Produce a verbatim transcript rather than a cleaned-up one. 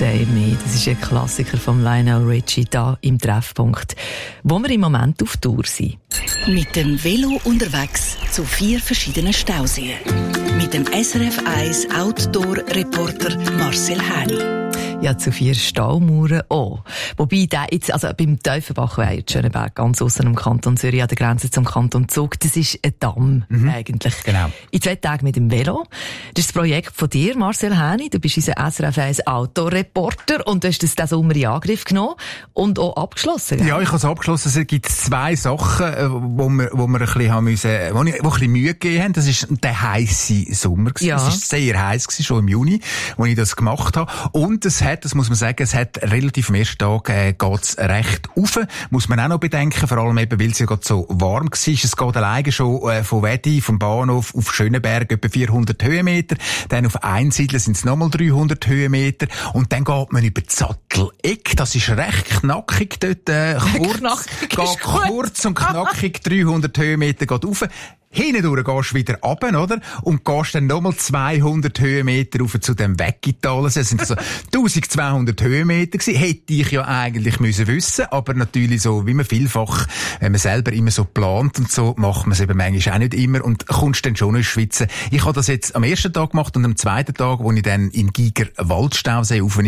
Say Me. Das ist ein Klassiker von Lionel Richie hier im Treffpunkt, wo wir im Moment auf Tour sind. Mit dem Velo unterwegs zu vier verschiedenen Stauseen. Mit dem S R F eins Outdoor-Reporter Marcel Häni. Ja, zu vier Staumauern auch. Wobei der jetzt, also beim Teufenbachweiher in Schöneberg, ganz aussen im Kanton Zürich, an der Grenze zum Kanton Zug, das ist ein Damm, mhm. eigentlich. Genau. In zwei Tagen mit dem Velo. Das ist das Projekt von dir, Marcel Häni. Du bist unser S R F eins Outdoor-Reporter und du hast das diesen Sommer in Angriff genommen und auch abgeschlossen. Gell? Ja, ich habe es abgeschlossen. Es gibt zwei Sachen, wo wir, wo wir ein bisschen haben müssen, wo, ich, wo ein bisschen Mühe gegeben haben. Das ist der heisse Sommer. Ja. Es war sehr heiß gewesen, schon im Juni, als ich das gemacht habe. Und es hat, das muss man sagen, es hat relativ am ersten Tag äh, geht's recht rauf. Muss man auch noch bedenken, vor allem eben, weil es ja gerade so warm war. Es geht alleine schon äh, von Wedi, vom Bahnhof auf Schöneberg etwa vierhundert Höhenmeter. Dann auf Einsiedeln sind es nochmal dreihundert Höhenmeter. Und dann geht man über die Satteleck. Das ist recht knackig dort. Äh, kurz, knackig geht kurz und knackig dreihundert Höhenmeter geht rauf. Hindurch gehst du wieder runter, oder? Und gehst dann nochmal zweihundert Höhenmeter rauf zu dem Weggital. Das sind also eintausendzweihundert Höhenmeter gewesen. Hätte ich ja eigentlich müssen wissen. Aber natürlich so, wie man vielfach, wenn man selber immer so plant und so, macht man es eben manchmal auch nicht immer und kommst dann schon ins Schwitzen. Ich habe das jetzt am ersten Tag gemacht und am zweiten Tag, wo ich dann in Giger Waldstausee rauf